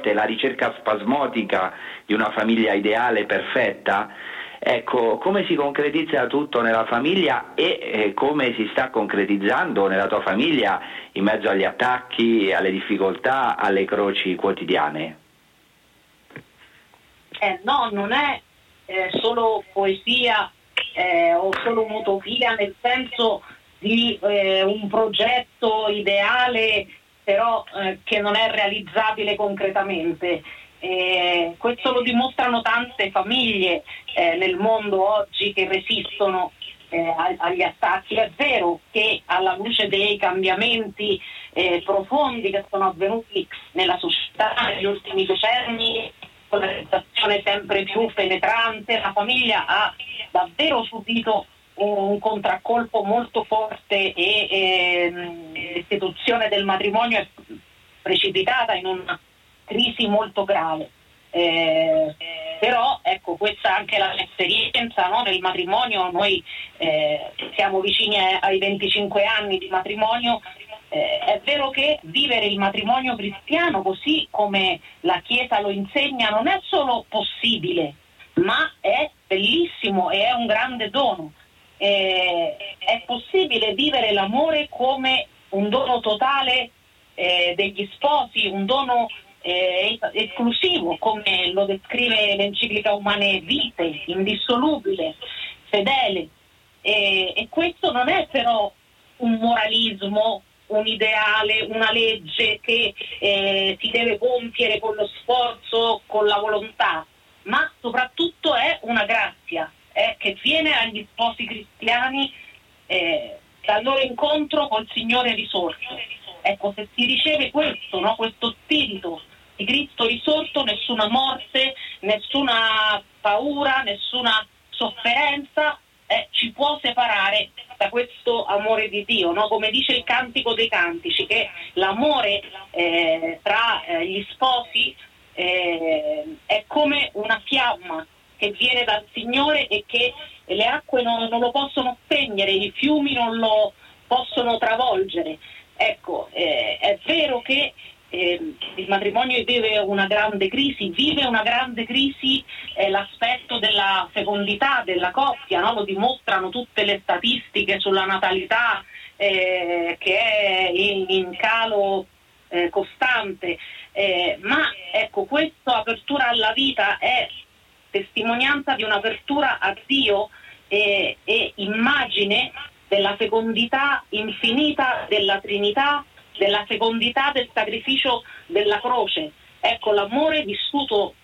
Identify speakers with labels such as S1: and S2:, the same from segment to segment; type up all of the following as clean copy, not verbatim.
S1: volte la ricerca spasmodica di una famiglia ideale perfetta. Ecco, come si concretizza tutto nella famiglia e come si sta concretizzando nella tua famiglia in mezzo agli attacchi, alle difficoltà, alle croci quotidiane?
S2: No, non è solo poesia o solo un'utopia, nel senso di un progetto ideale però che non è realizzabile concretamente. Questo lo dimostrano tante famiglie nel mondo oggi che resistono agli attacchi. È vero che alla luce dei cambiamenti profondi che sono avvenuti nella società negli ultimi decenni, con la polarizzazione sempre più penetrante, la famiglia ha davvero subito un contraccolpo molto forte e l'istituzione del matrimonio è precipitata in una crisi molto grave. Però ecco, questa è anche la mia esperienza, no? Nel matrimonio noi siamo vicini ai 25 anni di matrimonio. È vero che vivere il matrimonio cristiano così come la Chiesa lo insegna non è solo possibile, ma è bellissimo e è un grande dono. È possibile vivere l'amore come un dono totale degli sposi, un dono esclusivo, come lo descrive l'enciclica Humanae Vitae, indissolubile, fedele. E questo non è però un moralismo, un ideale, una legge che si deve compiere con lo sforzo, con la volontà, ma soprattutto è una grazia che viene agli sposi cristiani dal loro incontro col Signore risorto. Ecco, se si riceve questo, no? Questo spirito di Cristo risorto, nessuna morte, nessuna paura, nessuna sofferenza ci può separare da questo amore di Dio, no? Come dice il Cantico dei Cantici, che l'amore tra gli sposi è come una fiamma che viene dal Signore e che le acque non lo possono spegnere, i fiumi non lo possono travolgere. Ecco, è vero che il matrimonio vive una grande crisi l'aspetto della fecondità della coppia, no? Lo dimostrano tutte le statistiche sulla natalità che è in calo costante, ma ecco, questa apertura alla vita è testimonianza di un'apertura a Dio e immagine della fecondità infinita della Trinità, della fecondità del sacrificio della croce. Ecco, l'amore vissuto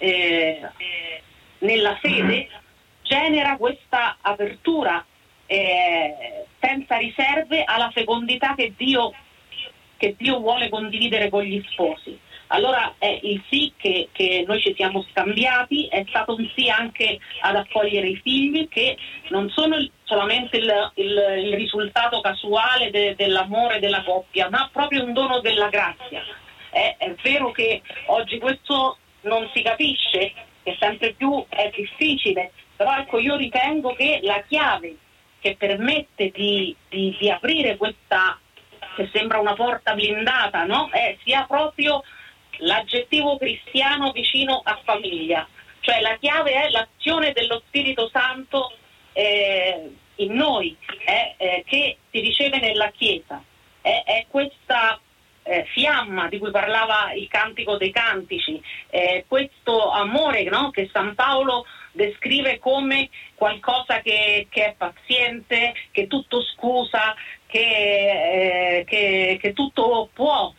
S2: nella fede genera questa apertura senza riserve alla fecondità che Dio vuole condividere con gli sposi. Allora è il sì che noi ci siamo scambiati, è stato un sì anche ad accogliere i figli, che non sono solamente il risultato casuale dell'amore della coppia, ma proprio un dono della grazia. È vero che oggi questo non si capisce, che sempre più è difficile, però ecco, io ritengo che la chiave che permette di aprire questa, che sembra una porta blindata, no? Sia proprio l'aggettivo cristiano vicino a famiglia, cioè la chiave è l'azione dello Spirito Santo in noi, che si riceve nella Chiesa, è questa fiamma di cui parlava il Cantico dei Cantici, questo amore, no? Che San Paolo descrive come qualcosa che è paziente, che tutto scusa, che tutto può,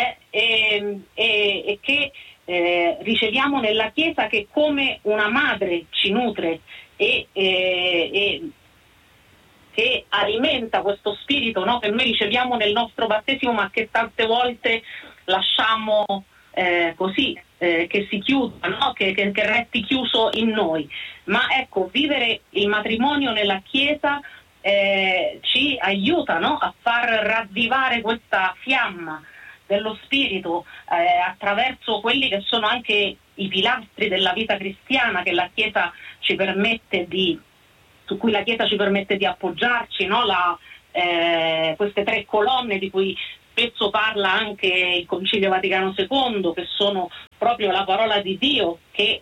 S2: e che riceviamo nella Chiesa, che come una madre ci nutre e che alimenta questo spirito, no? Che noi riceviamo nel nostro battesimo, ma che tante volte lasciamo così, che si chiuda, no? che resti chiuso in noi. Ma ecco, vivere il matrimonio nella Chiesa ci aiuta, no? A far ravvivare questa fiamma dello spirito attraverso quelli che sono anche i pilastri della vita cristiana che la Chiesa ci permette su cui la Chiesa ci permette di appoggiarci, no? Queste tre colonne di cui spesso parla anche il Concilio Vaticano II, che sono proprio la parola di Dio, che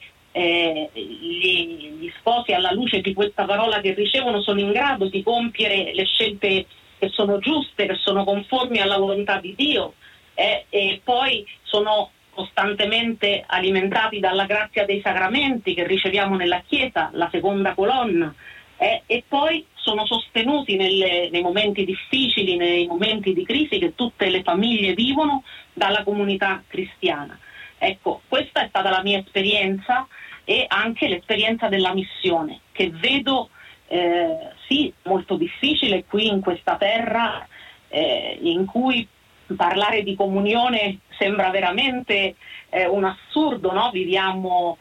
S2: gli sposi alla luce di questa parola che ricevono sono in grado di compiere le scelte che sono giuste, che sono conformi alla volontà di Dio, e poi sono costantemente alimentati dalla grazia dei sacramenti che riceviamo nella Chiesa, la seconda colonna, e poi sono sostenuti nei momenti difficili, nei momenti di crisi che tutte le famiglie vivono, dalla comunità cristiana. Ecco, questa è stata la mia esperienza e anche l'esperienza della missione, che vedo sì molto difficile qui in questa terra, in cui parlare di comunione sembra veramente un assurdo, no? Viviamo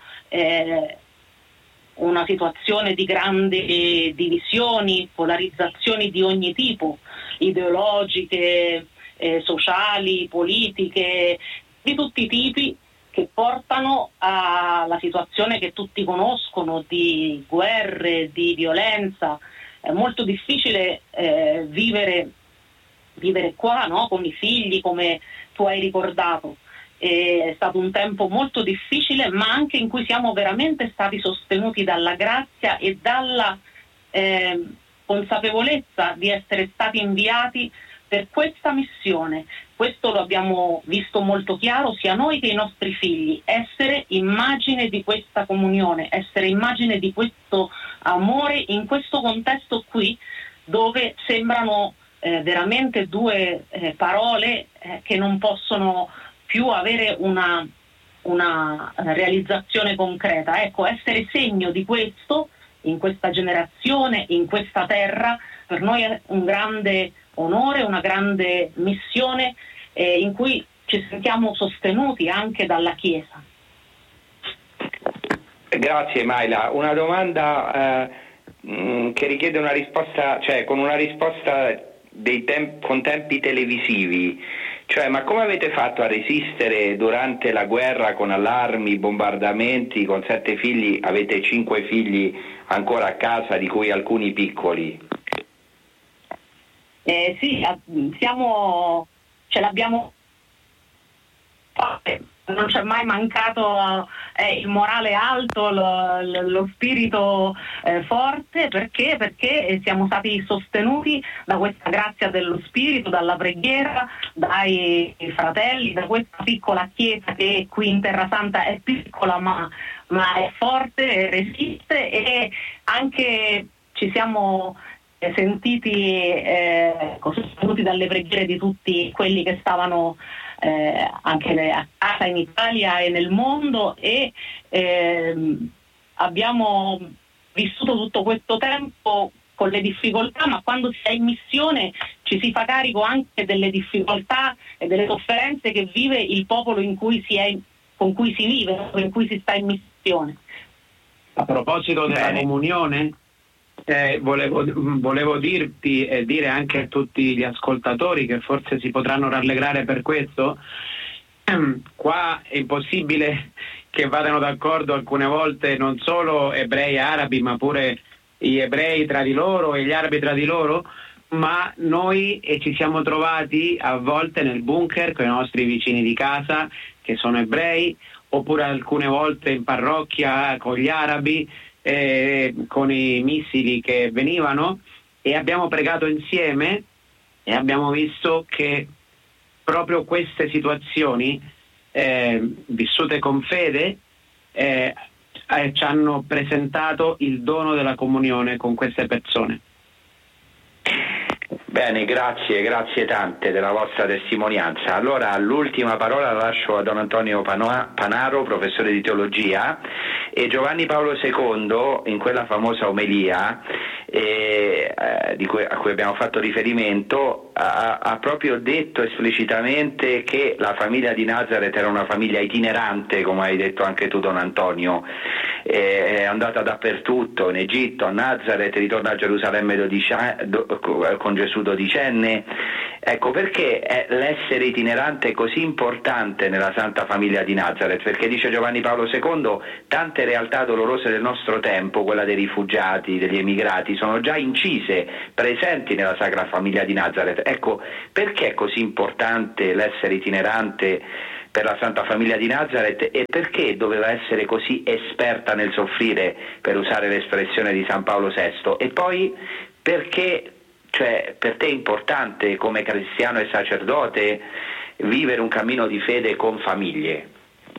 S2: una situazione di grandi divisioni, polarizzazioni di ogni tipo, ideologiche, sociali, politiche, di tutti i tipi, che portano alla situazione che tutti conoscono di guerre, di violenza. È molto difficile vivere qua, no? Con i figli, come tu hai ricordato. È stato un tempo molto difficile, ma anche in cui siamo veramente stati sostenuti dalla grazia e dalla consapevolezza di essere stati inviati per questa missione. Questo lo abbiamo visto molto chiaro, sia noi che i nostri figli: essere immagine di questa comunione, essere immagine di questo amore in questo contesto qui, dove sembrano veramente due parole che non possono più avere una realizzazione concreta. Ecco, essere segno di questo in questa generazione, in questa terra, per noi è un grande onore, una grande missione in cui ci sentiamo sostenuti anche dalla Chiesa.
S1: Grazie Maila. Una domanda che richiede una risposta, cioè con una risposta con tempi televisivi. Cioè, ma come avete fatto a resistere durante la guerra con allarmi, bombardamenti, con 7 figli? Avete 5 figli ancora a casa, di cui alcuni piccoli.
S2: Sì, ce l'abbiamo fatta. Non c'è mai mancato il morale alto, lo spirito forte. Perché siamo stati sostenuti da questa grazia dello spirito, dalla preghiera, dai fratelli, da questa piccola chiesa che qui in Terra Santa è piccola ma è forte, resiste, e anche ci siamo sentiti sostenuti dalle preghiere di tutti quelli che stavano anche a casa in Italia e nel mondo, e abbiamo vissuto tutto questo tempo con le difficoltà, ma quando si è in missione ci si fa carico anche delle difficoltà e delle sofferenze che vive il popolo con cui si vive, in cui si sta in missione.
S3: A proposito della comunione, volevo dirti e dire anche a tutti gli ascoltatori, che forse si potranno rallegrare per questo, qua è impossibile che vadano d'accordo alcune volte non solo ebrei e arabi, ma pure gli ebrei tra di loro e gli arabi tra di loro, ma noi ci siamo trovati a volte nel bunker con i nostri vicini di casa che sono ebrei, oppure alcune volte in parrocchia con gli arabi, con i missili che venivano, e abbiamo pregato insieme e abbiamo visto che proprio queste situazioni vissute con fede ci hanno presentato il dono della comunione con queste persone.
S1: Bene, grazie tante della vostra testimonianza. Allora l'ultima parola la lascio a Don Antonio Panaro, professore di teologia, e Giovanni Paolo II in quella famosa omelia a cui abbiamo fatto riferimento ha proprio detto esplicitamente che la famiglia di Nazareth era una famiglia itinerante, come hai detto anche tu Don Antonio, è andata dappertutto, in Egitto, a Nazareth, ritorna a Gerusalemme con Gesù dodicenne. Ecco, perché è l'essere itinerante così importante nella Santa Famiglia di Nazareth? Perché dice Giovanni Paolo II, tante realtà dolorose del nostro tempo, quella dei rifugiati, degli emigrati, sono già incise, presenti nella Sacra Famiglia di Nazareth. Ecco, perché è così importante l'essere itinerante per la Santa Famiglia di Nazareth, e perché doveva essere così esperta nel soffrire, per usare l'espressione di San Paolo VI? E poi perché, per te è importante come cristiano e sacerdote vivere un cammino di fede con famiglie?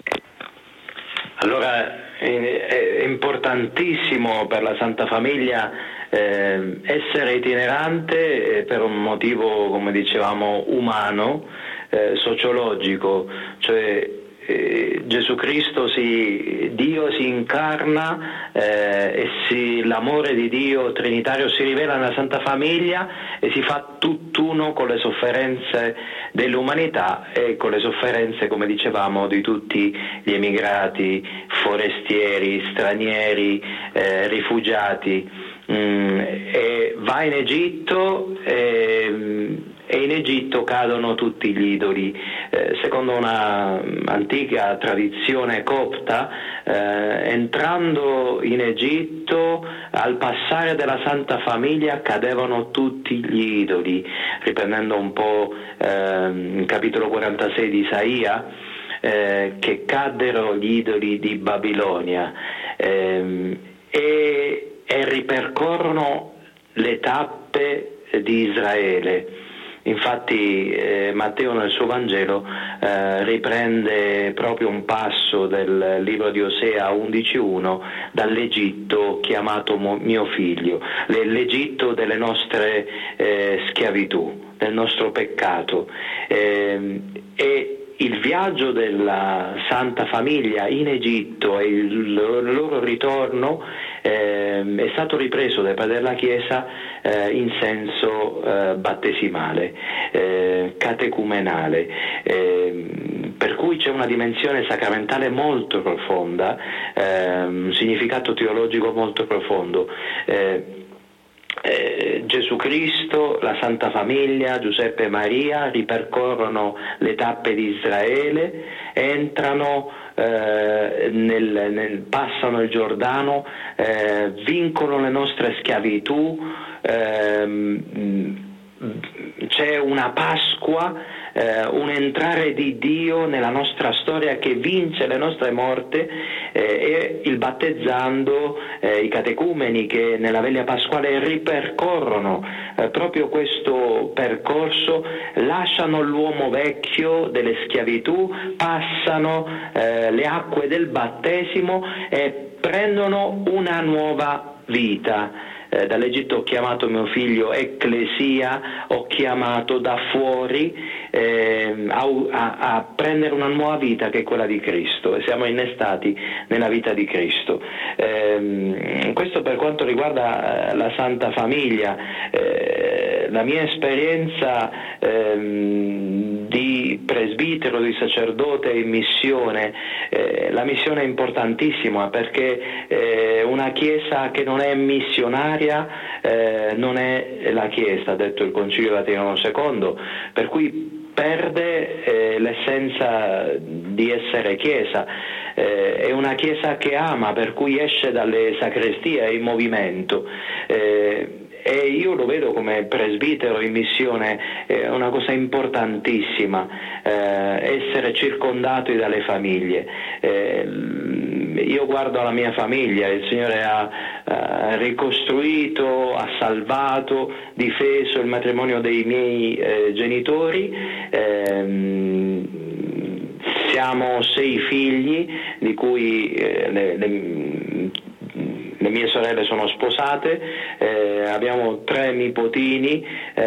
S4: Allora, è importantissimo per la Santa Famiglia essere itinerante per un motivo, come dicevamo, umano, sociologico, cioè Gesù Cristo Dio si incarna e l'amore di Dio trinitario si rivela nella Santa Famiglia e si fa tutt'uno con le sofferenze dell'umanità e con le sofferenze, come dicevamo, di tutti gli emigrati, forestieri, stranieri, rifugiati. E va in Egitto e in Egitto cadono tutti gli idoli. Secondo una antica tradizione copta, entrando in Egitto, al passare della Santa Famiglia cadevano tutti gli idoli, riprendendo un po' il capitolo 46 di Isaia, che caddero gli idoli di Babilonia e ripercorrono le tappe di Israele. Infatti Matteo nel suo Vangelo riprende proprio un passo del libro di Osea 11.1, dall'Egitto chiamato mio figlio, l'Egitto delle nostre schiavitù, del nostro peccato. E il viaggio della Santa Famiglia in Egitto e il loro ritorno è stato ripreso dai padri della Chiesa in senso battesimale, catecumenale, per cui c'è una dimensione sacramentale molto profonda, un significato teologico molto profondo. Gesù Cristo, la Santa Famiglia, Giuseppe e Maria ripercorrono le tappe di Israele, entrano, passano il Giordano, vincono le nostre schiavitù, c'è una Pasqua, un entrare di Dio nella nostra storia che vince le nostre morte, e il battezzando, i catecumeni che nella veglia pasquale ripercorrono proprio questo percorso, lasciano l'uomo vecchio delle schiavitù, passano le acque del battesimo e prendono una nuova vita. Dall'Egitto ho chiamato mio figlio ecclesia, ho chiamato da fuori a prendere una nuova vita che è quella di Cristo, e siamo innestati nella vita di Cristo. Questo per quanto riguarda la Santa Famiglia. La mia esperienza di presbitero, di sacerdote in missione, la missione è importantissima, perché una Chiesa che non è missionaria non è la Chiesa, ha detto il Concilio Vaticano II, per cui perde l'essenza di essere Chiesa. È una Chiesa che ama, per cui esce dalle sacrestie, è in movimento. E io lo vedo come presbitero in missione, è una cosa importantissima, essere circondati dalle famiglie. Io guardo la mia famiglia, il Signore ha ricostruito, ha salvato, difeso il matrimonio dei miei genitori. Siamo 6 figli, di cui le mie sorelle sono sposate, abbiamo 3 nipotini,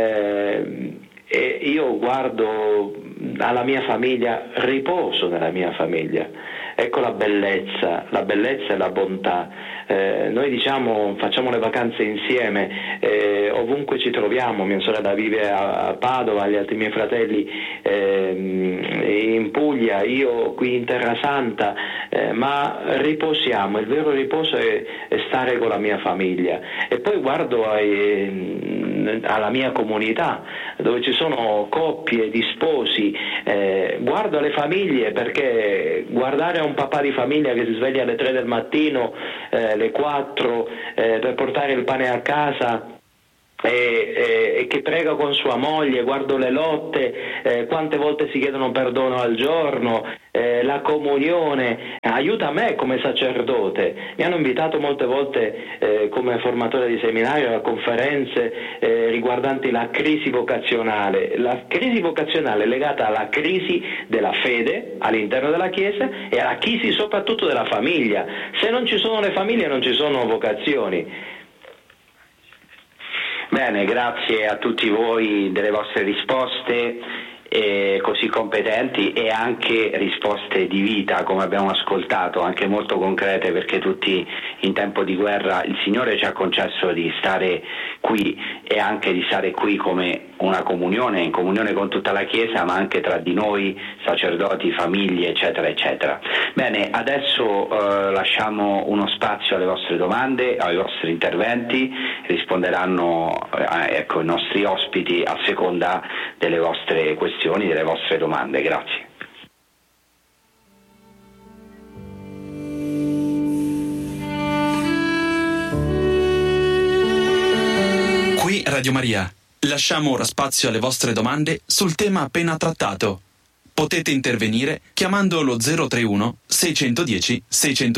S4: e io guardo alla mia famiglia, riposo nella mia famiglia. ecco la bellezza e la bontà. Noi diciamo facciamo le vacanze insieme, ovunque ci troviamo, mia sorella vive a Padova, gli altri miei fratelli in Puglia, io qui in Terra Santa, ma riposiamo, il vero riposo è stare con la mia famiglia. E poi guardo alla mia comunità dove ci sono coppie di sposi, guardo alle famiglie, perché guardare a un papà di famiglia che si sveglia alle 3 del mattino, alle 4 per portare il pane a casa e che prega con sua moglie, guardo le lotte, quante volte si chiedono perdono al giorno, la comunione, aiuta me come sacerdote. Mi hanno invitato molte volte come formatore di seminario a conferenze riguardanti la crisi vocazionale. La crisi vocazionale è legata alla crisi della fede all'interno della Chiesa e alla crisi soprattutto della famiglia. Se non ci sono le famiglie non ci sono vocazioni.
S1: Bene, grazie a tutti voi delle vostre risposte così competenti e anche risposte di vita, come abbiamo ascoltato, anche molto concrete, perché tutti in tempo di guerra il Signore ci ha concesso di stare qui e anche di stare qui come una comunione, in comunione con tutta la Chiesa, ma anche tra di noi, sacerdoti, famiglie, eccetera, eccetera. Bene, adesso lasciamo uno spazio alle vostre domande, ai vostri interventi, risponderanno i nostri ospiti a seconda delle vostre questioni, delle vostre domande. Grazie.
S5: Qui Radio Maria. Lasciamo ora spazio alle vostre domande sul tema appena trattato. Potete intervenire chiamando lo 031 610 600.